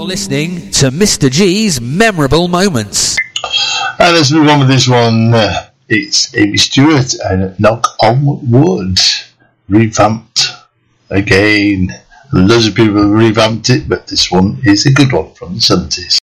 You're listening to Mr. G's Memorable Moments. And let's move on with this one. It's Amy Stewart and Knock on Wood. Revamped again. Loads of people revamped it, but this one is a good one from the 70s.